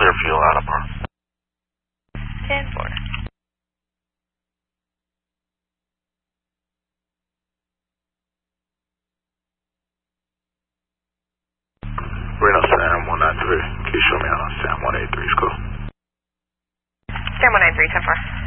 clear fuel out of bar. 10-4. Reno Sam 193. Can you show me how Sam 183 is go? Sam 193, 10-4.